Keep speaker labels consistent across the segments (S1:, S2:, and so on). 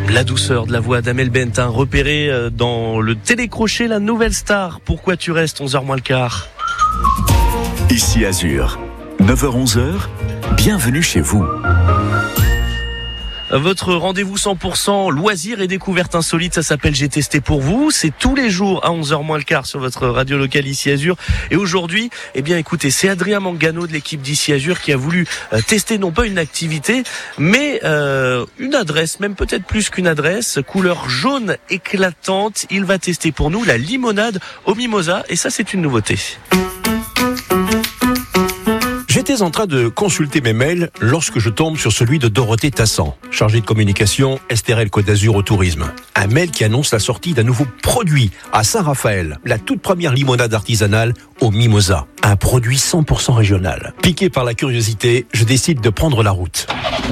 S1: La douceur de la voix d'Amel Bent, repérée dans le télécrochet La Nouvelle Star. Pourquoi tu restes 11h moins le quart.
S2: Ici Azur, 9h-11h, bienvenue chez vous.
S1: Votre rendez-vous 100% loisirs et découvertes insolites, ça s'appelle J'ai testé pour vous. C'est tous les jours à 11h moins le quart sur votre radio locale Ici Azur. Et aujourd'hui, eh bien écoutez, c'est Adrien Mangano de l'équipe d'Ici Azur qui a voulu tester non pas une activité, mais une adresse, même peut-être plus qu'une adresse, couleur jaune éclatante. Il va tester pour nous la limonade au mimosa et ça c'est une nouveauté.
S3: J'étais en train de consulter mes mails lorsque je tombe sur celui de Dorothée Tassan, chargée de communication Estérel Côte d'Azur au tourisme. Un mail qui annonce la sortie d'un nouveau produit à Saint-Raphaël, la toute première limonade artisanale au mimosa. Un produit 100% régional. Piqué par la curiosité, je décide de prendre la route.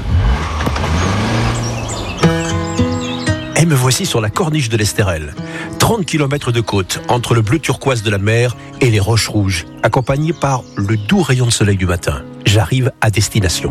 S3: Et me voici sur la corniche de l'Estérel. 30 km de côte entre le bleu turquoise de la mer et les roches rouges, accompagné par le doux rayon de soleil du matin. J'arrive à destination.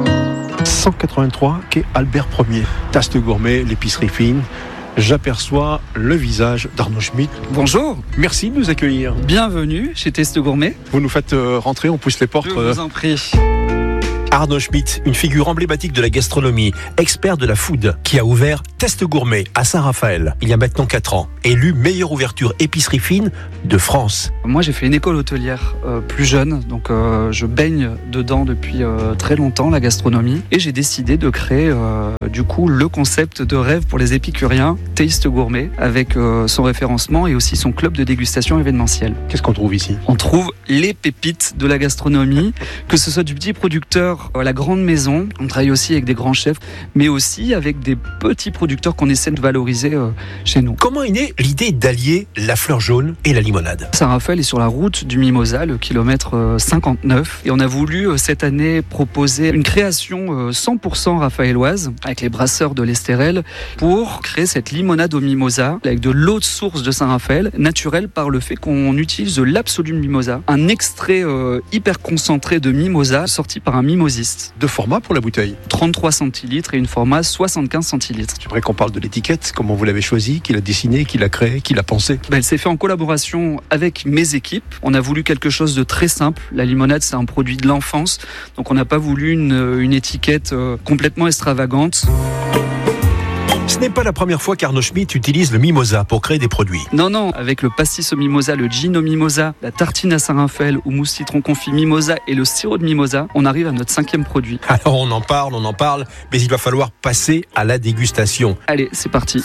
S4: 183 quai Albert Ier. Taste gourmet, l'épicerie fine. J'aperçois le visage d'Arnaud Schmitt.
S5: Bonjour.
S4: Merci de nous accueillir.
S5: Bienvenue chez Test Gourmet.
S4: Vous nous faites rentrer, on pousse les portes.
S5: Je vous en prie.
S3: Arnaud Schmitt, une figure emblématique de la gastronomie, expert de la food, qui a ouvert Test Gourmet à Saint-Raphaël, il y a maintenant 4 ans, élu meilleure ouverture épicerie fine de France.
S5: Moi, j'ai fait une école hôtelière plus jeune, donc je baigne dedans depuis très longtemps, la gastronomie, et j'ai décidé de créer du coup le concept de rêve pour les épicuriens, Taste Gourmet, avec son référencement et aussi son club de dégustation événementielle.
S4: Qu'est-ce qu'on trouve ici ?
S5: On trouve les pépites de la gastronomie, que ce soit du petit producteur à la grande maison, on travaille aussi avec des grands chefs, mais aussi avec des petits producteurs qu'on essaie de valoriser chez nous.
S3: Comment est née l'idée d'allier la fleur jaune et la limonade ?
S5: Saint-Raphaël est sur la route du Mimosa, le kilomètre 59, et on a voulu cette année proposer une création 100% raphaéloise avec les brasseurs de l'Estérel pour créer cette limonade au Mimosa avec de l'eau de source de Saint-Raphaël, naturelle par le fait qu'on utilise l'absolu Mimosa, un extrait hyper concentré de Mimosa sorti par un mimosiste.
S4: Deux formats pour la bouteille.
S5: 33 centilitres et une format 75 centilitres.
S4: J'aimerais qu'on parle de l'étiquette, comment vous l'avez choisie, qui l'a dessinée, qui l'a créée, qui l'a pensée.
S5: Elle s'est faite en collaboration avec mes équipes. On a voulu quelque chose de très simple. La limonade, c'est un produit de l'enfance. Donc on n'a pas voulu une étiquette complètement extravagante.
S3: Ce n'est pas la première fois qu'Arnaud Schmitt utilise le mimosa pour créer des produits.
S5: Non, avec le pastis au mimosa, le gin au mimosa, la tartine à Saint-Raphaël ou mousse citron confit mimosa et le sirop de mimosa, on arrive à notre 5e produit.
S3: Alors on en parle, mais il va falloir passer à la dégustation.
S5: Allez, c'est parti.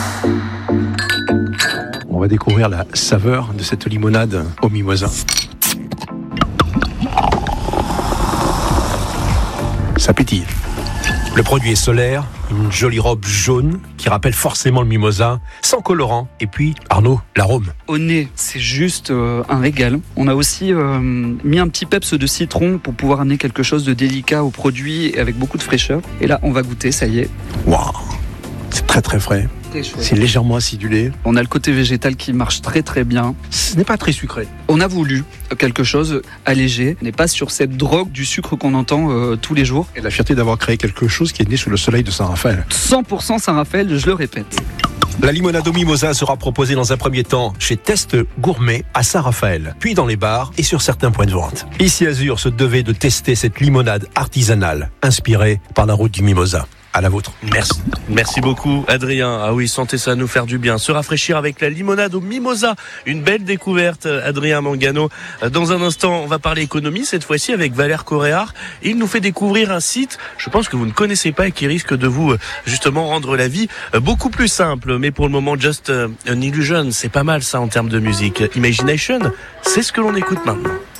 S4: On va découvrir la saveur de cette limonade au mimosa. Ça pétille.
S3: Le produit est solaire, une jolie robe jaune qui rappelle forcément le mimosa, sans colorant. Et puis, Arnaud, l'arôme.
S5: Au nez, c'est juste un régal. On a aussi mis un petit peps de citron pour pouvoir amener quelque chose de délicat au produit et avec beaucoup de fraîcheur. Et là, on va goûter, ça y est.
S4: Waouh, c'est très très frais. C'est légèrement acidulé.
S5: On a le côté végétal qui marche très très bien.
S4: Ce n'est pas très sucré.
S5: On a voulu quelque chose allégé. On n'est pas sur cette drogue du sucre qu'on entend tous les jours.
S4: Et la fierté d'avoir créé quelque chose qui est né sous le soleil de Saint-Raphaël.
S5: 100% Saint-Raphaël, je le répète.
S3: La limonade au mimosa sera proposée dans un premier temps chez Test Gourmet à Saint-Raphaël, puis dans les bars et sur certains points de vente. Ici Azur se devait de tester cette limonade artisanale, inspirée par la route du mimosa. À la vôtre.
S1: Merci beaucoup Adrien. Ah oui, sentez ça nous faire du bien. Se rafraîchir avec la limonade au mimosa. Une belle découverte, Adrien Mangano. Dans un instant, on va parler économie, cette fois-ci avec Valère Coréard. Il nous fait découvrir un site, je pense que vous ne connaissez pas et qui risque de vous, justement, rendre la vie beaucoup plus simple. Mais pour le moment, Just an Illusion, c'est pas mal ça en termes de musique. Imagination, c'est ce que l'on écoute maintenant.